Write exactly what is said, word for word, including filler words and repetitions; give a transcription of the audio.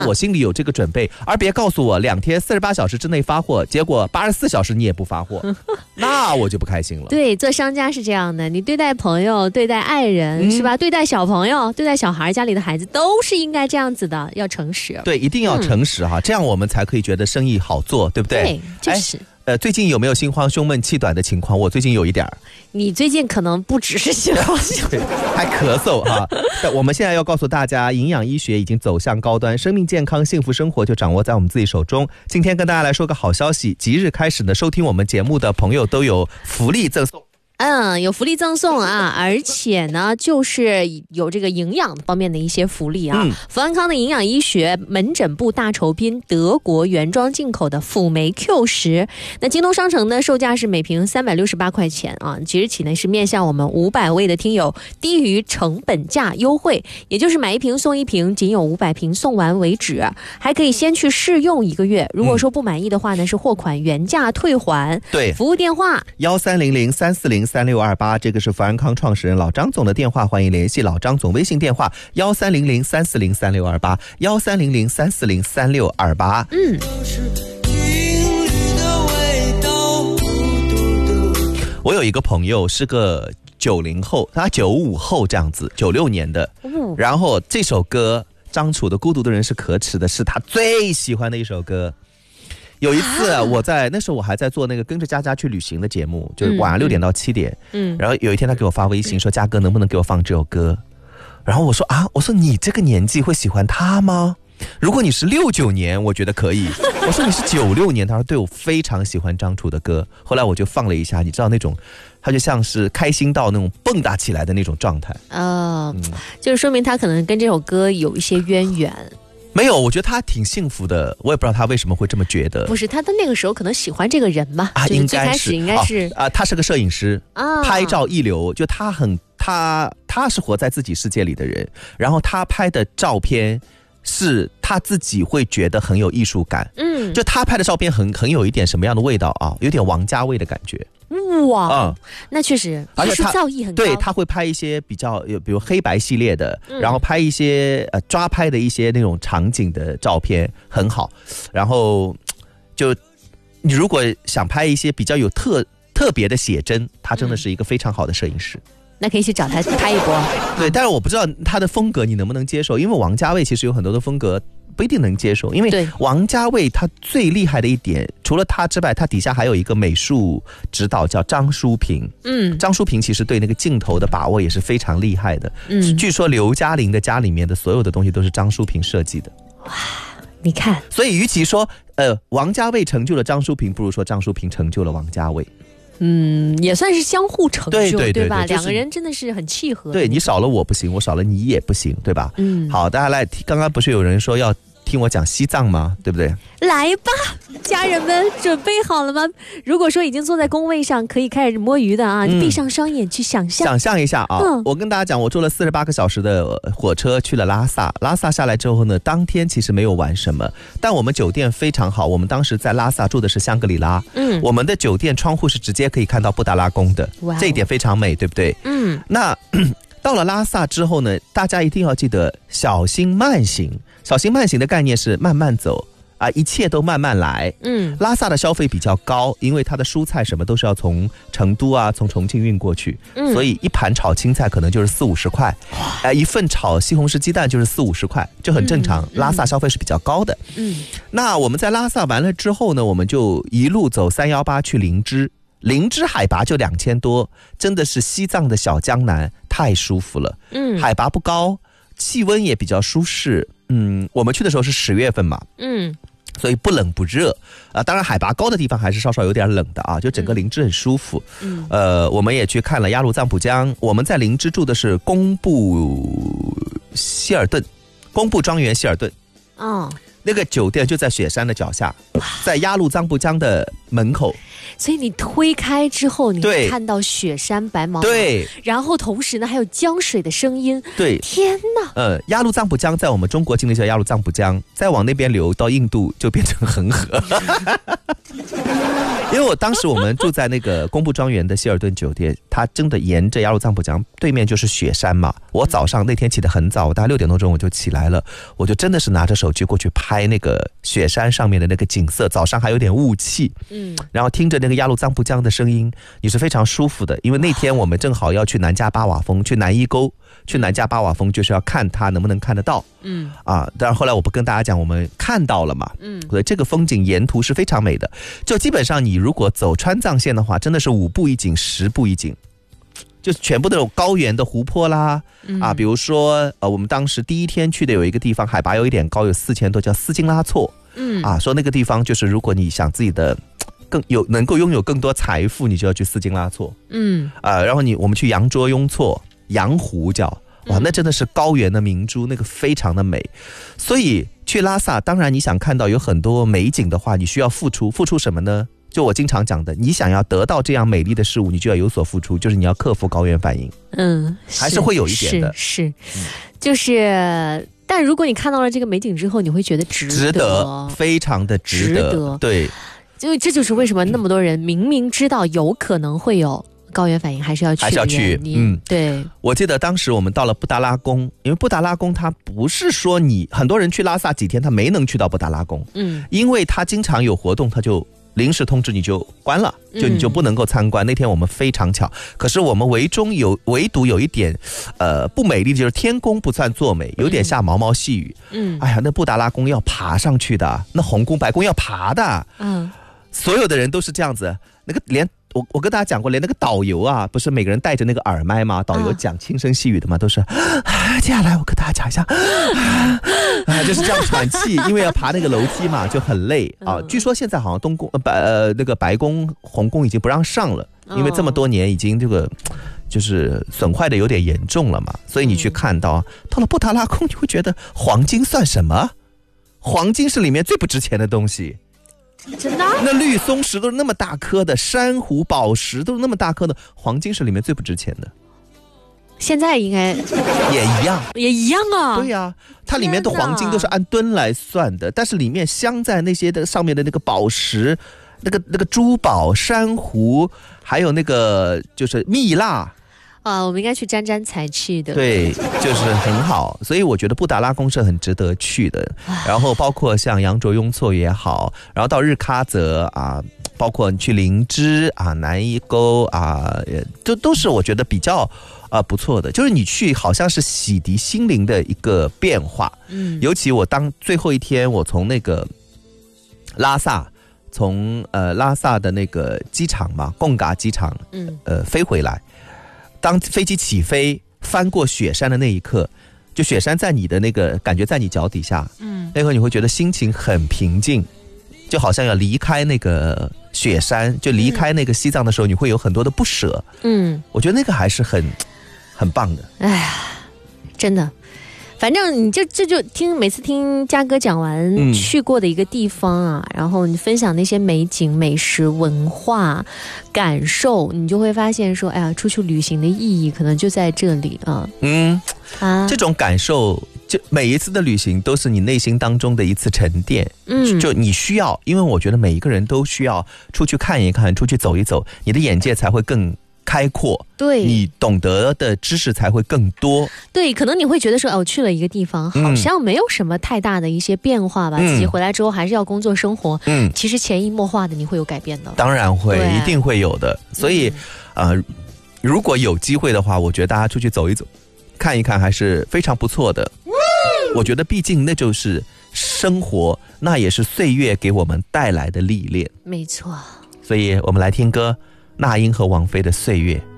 我心里有这个准备，而别告诉我两天四十八小时之内发货，结果八十四小时你也不发货，那我就不开心了。 对，做商家是这样的，你对待朋友、对待爱人、嗯、是吧？对待小朋友、对待小孩，家里的孩子都是应该这样子的，要诚实。 对，一定要诚实哈、嗯，这样我们才可以觉得生意好做，对不对？ 对，就是。 呃，最近有没有心慌、胸闷、气短的情况？我最近有一点儿。 你最近可能不只是心慌， 还咳嗽哈。我们现在要告诉大家，营养医学已经走向高端，生命健康、幸福生活就掌握在我们自己手中。今天跟大家来说个好消息，即日开始呢，收听我们节目的朋友都有福利赠送。 嗯，有福利赠送啊，而且呢，就是有这个营养方面的一些福利啊。嗯、福安康的营养医学门诊部大酬宾，德国原装进口的辅酶 Q 十，那京东商城呢，售价是每瓶三百六十八块钱啊。即日起呢，是面向我们五百位的听友低于成本价优惠，也就是买一瓶送一瓶，仅有五百瓶送完为止，还可以先去试用一个月。如果说不满意的话呢，是货款原价退还。 对， 服务电话幺三零零三四零三六二八，这个是福安康创始人老张总的电话，欢迎联系老张总。微信电话幺三零零三四零三六二八，幺三零零三四零三六二八。嗯。我有一个朋友是个九零后，他九五后这样子，九六年的。嗯。然后这首歌张楚的《孤独的人是可耻的》是他最喜欢的一首歌。有一次、啊、我在那时候我还在做那个跟着佳佳去旅行的节目，就是晚上六点到七点，嗯，然后有一天他给我发微信说，佳哥能不能给我放这首歌，然后我说啊，我说你这个年纪会喜欢他吗？如果你是六九年我觉得可以，我说你是九六年，他说对，我非常喜欢张楚的歌。后来我就放了一下，你知道那种他就像是开心到那种蹦跶起来的那种状态。哦、嗯， 就是说明他可能跟这首歌有一些渊源。 没有，我觉得他挺幸福的，我也不知道他为什么会这么觉得。 不是，他的那个时候可能喜欢这个人嘛，啊，就是最开始应该是啊, 啊，他是个摄影师啊，拍照一流，就他很他他是活在自己世界里的人，然后他拍的照片是他自己会觉得很有艺术感，嗯，就他拍的照片很很有一点什么样的味道啊，有点王家卫的感觉。 哇、嗯，那确实艺术造诣很高。 对，他会拍一些比较比如黑白系列的、嗯、然后拍一些呃抓拍的一些那种场景的照片很好，然后就你如果想拍一些比较有特特别的写真，他真的是一个非常好的摄影师、嗯， 那可以去找他拍一波。 对，但是我不知道他的风格你能不能接受，因为王家卫其实有很多的风格不一定能接受，因为王家卫他最厉害的一点，除了他之外，他底下还有一个美术指导叫张淑平。嗯，张淑平其实对那个镜头的把握也是非常厉害的。嗯，据说刘嘉玲的家里面的所有的东西都是张淑平设计的。 哇，你看， 所以与其说呃王家卫成就了张淑平，不如说张淑平成就了王家卫。 嗯，也算是相互成就， 对对 对, 对吧？ 就是、 两个人真的是很契合。 对，你少了我不行，我少了你也不行，对吧？嗯，好，大家来，刚刚不是有人说要听我讲西藏吗？对不对？ 来吧，家人们准备好了吗？如果说已经坐在工位上可以开始摸鱼的啊，嗯、闭上双眼去想象， 想象一下啊！嗯、我跟大家讲，我坐了四十八个小时的火车去了拉萨，拉萨下来之后呢，当天其实没有玩什么，但我们酒店非常好，我们当时在拉萨住的是香格里拉，嗯，我们的酒店窗户是直接可以看到布达拉宫的，这一点非常美，对不对？嗯，那到了拉萨之后呢，大家一定要记得小心慢行。小心慢行的概念是慢慢走啊，一切都慢慢来。嗯，拉萨的消费比较高，因为它的蔬菜什么都是要从成都啊、从重庆运过去，嗯、所以一盘炒青菜可能就是四五十块，呃，一份炒西红柿鸡蛋就是四五十块，就很正常。嗯、拉萨消费是比较高的。嗯，那我们在拉萨完了之后呢，我们就一路走三一八去林芝。林芝海拔就两千多，真的是西藏的小江南，太舒服了。嗯，海拔不高，气温也比较舒适。嗯，我们去的时候是十月份嘛，嗯，所以不冷不热啊、呃。当然，海拔高的地方还是稍稍有点冷的啊。就整个林芝很舒服。嗯，呃，我们也去看了雅鲁藏布江。我们在林芝住的是工布希尔顿，工布庄园希尔顿。哦。那个酒店就在雪山的脚下，在雅鲁藏布江的门口。 所以你推开之后，你会看到雪山白茫茫， 对， 然后同时呢还有江水的声音， 对， 天哪！ 呃，鸭绿藏布江在我们中国境内叫鸭绿藏布江，再往那边流到印度就变成恒河。因为我当时我们住在那个工部庄园的希尔顿酒店，它真的沿着鸭绿藏布江对面就是雪山嘛。我早上那天起得很早，我大概六点多钟我就起来了，我就真的是拿着手机过去拍那个雪山上面的那个景色，早上还有点雾气，嗯，然后听着那个鸭绿藏布江的声音，你是非常舒服的。因为那天我们正好要去南迦巴瓦峰，去南伊沟，去南迦巴瓦峰就是要看它能不能看得到，嗯啊，但是后来我不跟大家讲，我们看到了嘛，嗯，所以这个风景沿途是非常美的。就基本上你如果走川藏线的话，真的是五步一景，十步一景。就是全部都有高原的湖泊啦，嗯、啊，比如说呃，我们当时第一天去的有一个地方，海拔有一点高，有四千多，叫斯金拉措，嗯，啊，说那个地方就是如果你想自己的更有能够拥有更多财富，你就要去斯金拉措，嗯，啊，然后你我们去羊卓雍措，羊湖叫，哇，那真的是高原的明珠，那个非常的美，所以去拉萨，当然你想看到有很多美景的话，你需要付出，付出什么呢？就我经常讲的，你想要得到这样美丽的事物，你就要有所付出，就是你要克服高原反应。嗯，还是会有一点的， 是，是嗯、就是。但如果你看到了这个美景之后，你会觉得值得， 值得，非常的值得。值得对， 就这就是为什么那么多人明明知道有可能会有高原反应，还是要去， 还是要去。 嗯，对。 我记得当时我们到了布达拉宫，因为布达拉宫它不是说你很多人去拉萨几天，他没能去到布达拉宫，嗯，因为他经常有活动，他就临时通知你就关了，就你就不能够参观。嗯、那天我们非常巧，可是我们唯中有唯独有一点，呃，不美丽的就是天宫不算作美，有点下毛毛细雨。嗯，哎呀，那布达拉宫要爬上去的，那红宫白宫要爬的。嗯，所有的人都是这样子，那个连。我我跟大家讲过，连那个导游啊，不是每个人戴着那个耳麦吗？导游讲轻声细语的嘛，都是。啊、接下来我跟大家讲一下，啊，就是这样喘气，因为要爬那个楼梯嘛，就很累啊。据说现在好像东宫呃白呃那个白宫红宫已经不让上了，因为这么多年已经这个就是损坏的有点严重了嘛，所以你去看到到了布达拉宫，你会觉得黄金算什么？黄金是里面最不值钱的东西。 真的？ 那绿松石都是那么大颗的，珊瑚宝石都是那么大颗的，黄金是里面最不值钱的。 现在应该也一样， 也一样啊。 对呀、啊，它里面的黄金都是按吨来算的，但是里面镶在那些的上面的那个宝石、那个那个珠宝、珊瑚，还有那个就是蜜蜡。 啊，我们应该去沾沾财气的。 对，就是很好，所以我觉得布达拉宫是很值得去的。然后包括像羊卓雍措也好，然后到日喀则啊，包括你去林芝啊、南伊沟啊，这都是我觉得比较啊不错的。就是你去好像是洗涤心灵的一个变化。嗯，尤其我当最后一天，我从那个拉萨。从呃拉萨的那个机场嘛，贡嘎机场，嗯，呃飞回来。当飞机起飞翻过雪山的那一刻，就雪山在你的那个感觉在你脚底下，嗯，那会你会觉得心情很平静，就好像要离开那个雪山，就离开那个西藏的时候，你会有很多的不舍，嗯，我觉得那个还是很很棒的。 哎呀，真的。反正你就这就听每次听嘉哥讲完、嗯、去过的一个地方啊，然后你分享那些美景、美食、文化感受，你就会发现说，哎呀，出去旅行的意义可能就在这里啊。嗯啊， 这种感受，就每一次的旅行都是你内心当中的一次沉淀。嗯，就你需要，因为我觉得每一个人都需要出去看一看，出去走一走，你的眼界才会更开阔， 对， 你懂得的知识才会更多。 对，可能你会觉得说，哦，我去了一个地方，好像没有什么太大的一些变化吧，嗯、自己回来之后还是要工作生活。嗯，其实潜移默化的你会有改变的。 当然会，一定会有的。所以，嗯、呃，如果有机会的话，我觉得大家出去走一走，看一看还是非常不错的。嗯、我觉得，毕竟那就是生活，那也是岁月给我们带来的历练。 没错。 所以我们来听歌。那英和王菲的《岁月》。